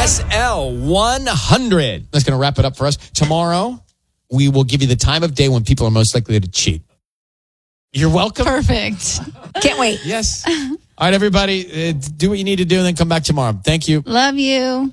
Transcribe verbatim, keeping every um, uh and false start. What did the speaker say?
S L one hundred. That's going to wrap it up for us. Tomorrow, we will give you the time of day when people are most likely to cheat. You're welcome. Perfect. Can't wait. Yes. All right, everybody, uh, do what you need to do and then come back tomorrow. Thank you. Love you.